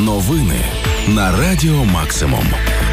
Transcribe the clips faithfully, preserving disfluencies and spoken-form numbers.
Новини на Радіо Максимум.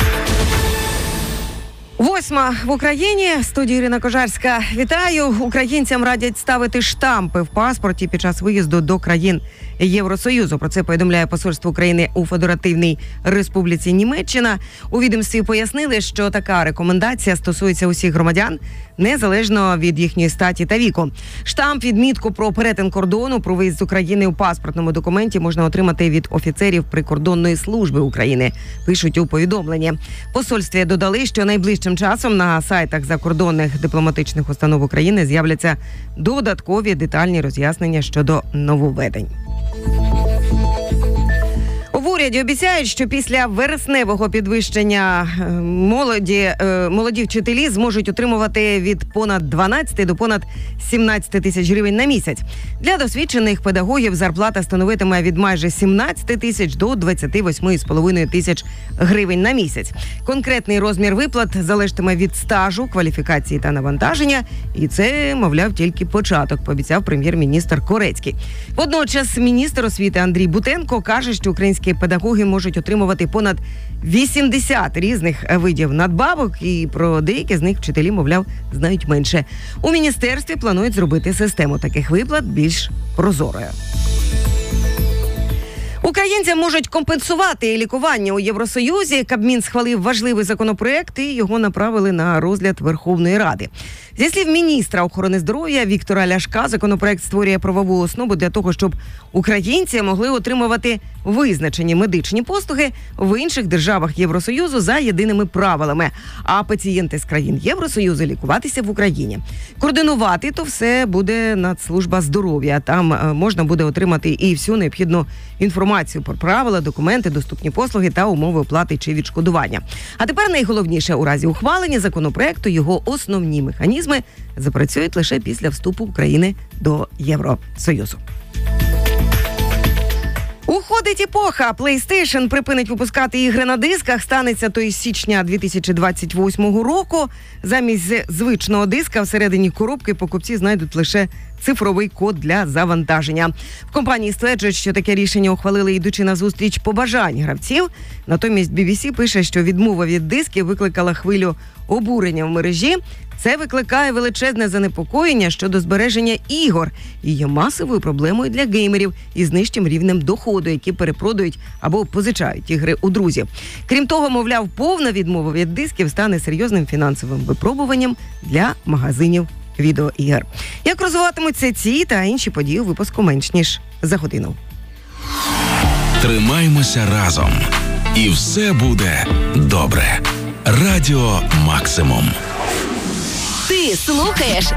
Восьма в Україні. Студія Ірина Кожарська. Вітаю. Українцям радять ставити штампи в паспорті під час виїзду до країн Євросоюзу. Про це повідомляє посольство України у Федеративній Республіці Німеччина. У відомстві пояснили, що така рекомендація стосується усіх громадян, незалежно від їхньої статі та віку. Штамп, відмітку про перетин кордону, про виїзд з України у паспортному документі можна отримати від офіцерів прикордонної служби України, пишуть у повідомленні. В посольстві додали, що найближчим часом на сайтах закордонних дипломатичних установ України з'являться додаткові детальні роз'яснення щодо нововведень. В уряді обіцяють, що після вересневого підвищення молоді, молоді вчителі зможуть отримувати від понад дванадцяти до понад сімнадцяти тисяч гривень на місяць. Для досвідчених педагогів зарплата становитиме від майже сімнадцяти тисяч до двадцяти восьми з половиною тисяч гривень на місяць. Конкретний розмір виплат залежатиме від стажу, кваліфікації та навантаження. І це, мовляв, тільки початок, пообіцяв прем'єр-міністр Корецький. Водночас міністр освіти Андрій Бутенко каже, що українські педагоги можуть отримувати понад вісімдесят різних видів надбавок, і про деякі з них вчителі, мовляв, знають менше. У міністерстві планують зробити систему таких виплат більш прозорою. Українцям можуть компенсувати лікування у Євросоюзі. Кабмін схвалив важливий законопроект і його направили на розгляд Верховної Ради. Зі слів міністра охорони здоров'я Віктора Ляшка, законопроект створює правову основу для того, щоб українці могли отримувати визначені медичні послуги в інших державах Євросоюзу за єдиними правилами, а пацієнти з країн Євросоюзу лікуватися в Україні. Координувати то все буде Нацслужба здоров'я. Там можна буде отримати і всю необхідну інформацію про правила, документи, доступні послуги та умови оплати чи відшкодування. А тепер найголовніше: у разі ухвалення законопроекту його основні механізми запрацюють лише після вступу України до Євросоюзу. Уходить епоха. PlayStation припинить випускати ігри на дисках. Станеться то із січня дві тисячі двадцять восьмого року. Замість звичного диска всередині коробки покупці знайдуть лише цифровий код для завантаження. В компанії стверджують, що таке рішення ухвалили, йдучи на зустріч побажань гравців. Натомість бі бі сі пише, що відмова від дисків викликала хвилю обурення в мережі. Це викликає величезне занепокоєння щодо збереження ігор і є масовою проблемою для геймерів із нижчим рівнем доходу, які перепродають або позичають ігри у друзів. Крім того, мовляв, повна відмова від дисків стане серйозним фінансовим випробуванням для магазинів відеоігр. Як розвиватимуться ці та інші події у випуску менш ніж за годину. Тримаймося разом. І все буде добре. Радіо Максимум. Ти слухаєш